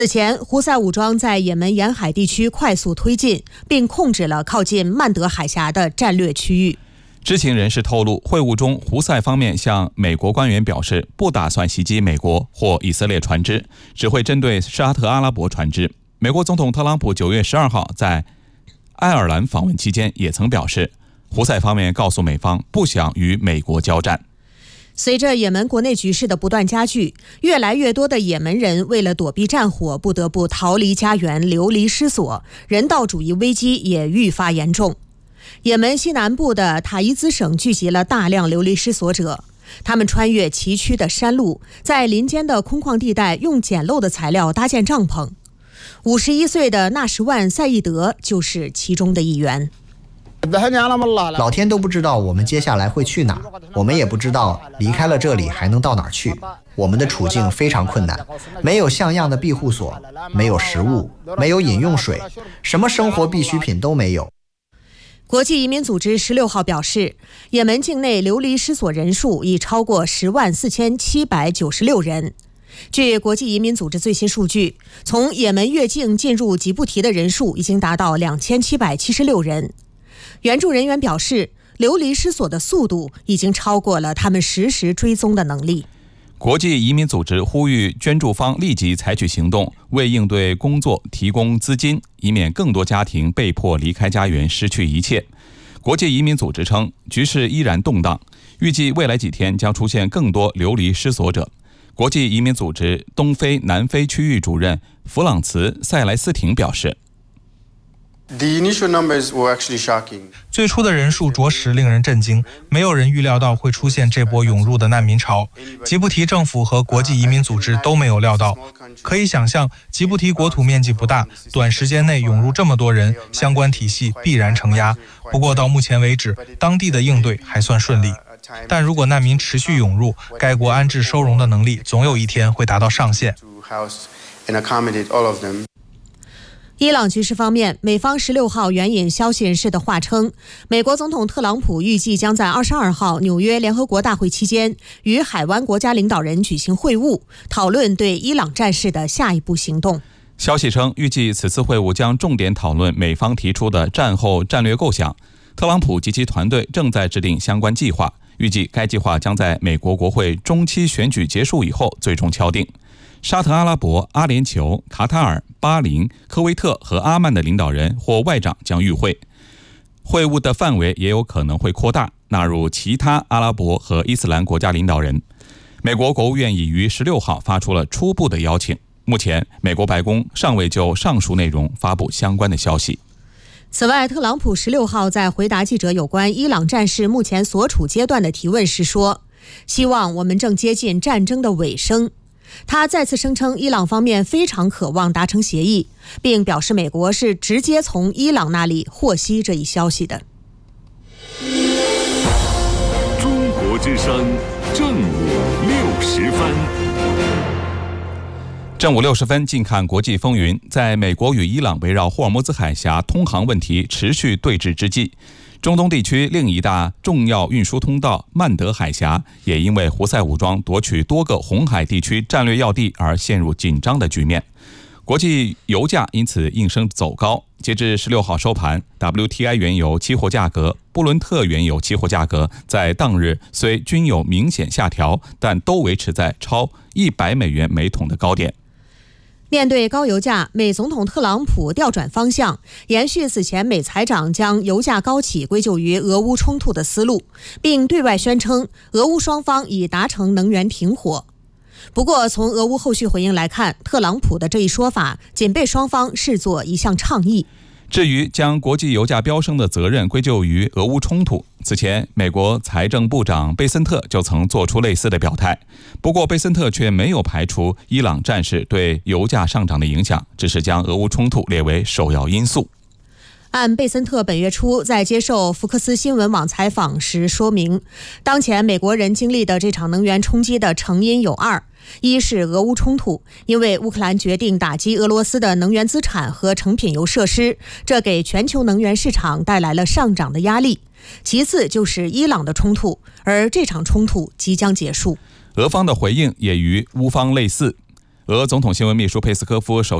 此前，胡塞武装在也门沿海地区快速推进，并控制了靠近曼德海峡的战略区域。 知情人士透露，会晤中胡塞方面向美国官员表示，不打算袭击美国或以色列船只，只会针对沙特阿拉伯船只。美国总统特朗普9月12号在爱尔兰访问期间也曾表示，胡塞方面告诉美方不想与美国交战。 随着也门国内局势的不断加剧，越来越多的也门人为了躲避战火，不得不逃离家园，流离失所，人道主义危机也愈发严重。也门西南部的塔伊兹省聚集了大量流离失所者，他们穿越崎岖的山路，在林间的空旷地带用简陋的材料搭建帐篷。51岁的纳什万·赛义德就是其中的一员。 老天都不知道我们接下来会去哪儿，我们也不知道离开了这里还能到哪儿去。我们的处境非常困难，没有像样的庇护所，没有食物，没有饮用水，什么生活必需品都没有。 国际移民组织16号表示，也门境内流离失所人数已超过104796人。据国际移民组织最新数据，从也门越境进入吉布提的人数已经达到2776人。援助人员表示，流离失所的速度已经超过了他们实时追踪的能力。 国际移民组织呼吁捐助方立即采取行动，为应对工作提供资金，以免更多家庭被迫离开家园，失去一切。国际移民组织称，局势依然动荡，预计未来几天将出现更多流离失所者。国际移民组织东非南非区域主任弗朗茨·塞莱斯廷表示， 最初的人数着实令人震惊，没有人预料到会出现这波涌入的难民潮。吉布提政府和国际移民组织都没有料到。可以想象，吉布提国土面积不大，短时间内涌入这么多人，相关体系必然承压。不过到目前为止，当地的应对还算顺利。但如果难民持续涌入，该国安置收容的能力总有一天会达到上限。 伊朗局势方面，美方16号援引消息人士的话称，美国总统特朗普预计将在22号纽约联合国大会期间与海湾国家领导人举行会晤，讨论对伊朗战事的下一步行动。 消息称，预计此次会晤将重点讨论美方提出的战后战略构想。特朗普及其团队正在制定相关计划，预计该计划将在美国国会中期选举结束以后最终敲定。沙特阿拉伯、阿联酋、卡塔尔、巴林、科威特和阿曼的领导人或外长将与会，会晤的范围也有可能会扩大，纳入其他阿拉伯和伊斯兰国家领导人。美国国务院已于16号发出了初步的邀请，目前美国白宫尚未就上述内容发布相关的消息。 此外，特朗普16号在回答记者有关伊朗战事目前所处阶段的提问时说，希望我们正接近战争的尾声。他再次声称伊朗方面非常渴望达成协议，并表示美国是直接从伊朗那里获悉这一消息的。 中国之声正午60分。 正午60分，近看国际风云。在美国与伊朗围绕霍尔木兹海峡通航问题持续对峙之际，中东地区另一大重要运输通道曼德海峡也因为胡塞武装夺取多个红海地区战略要地而陷入紧张的局面，国际油价因此应声走高。截至16号收盘， WTI 原油期货价格、布伦特原油期货价格在当日虽均有明显下调，但都维持在超100美元每桶的高点。 面对高油价，美总统特朗普调转方向，延续此前美财长将油价高企归咎于俄乌冲突的思路，并对外宣称俄乌双方已达成能源停火。不过，从俄乌后续回应来看，特朗普的这一说法仅被双方视作一项倡议。 至于将国际油价飙升的责任归咎于俄乌冲突，此前美国财政部长贝森特就曾做出类似的表态。不过贝森特却没有排除伊朗战事对油价上涨的影响，只是将俄乌冲突列为首要因素。 按贝森特本月初在接受福克斯新闻网采访时说明，当前美国人经历的这场能源冲击的成因有二：一是俄乌冲突，因为乌克兰决定打击俄罗斯的能源资产和成品油设施，这给全球能源市场带来了上涨的压力；其次就是伊朗的冲突，而这场冲突即将结束。 俄方的回应也与乌方类似。 俄总统新闻秘书佩斯科夫首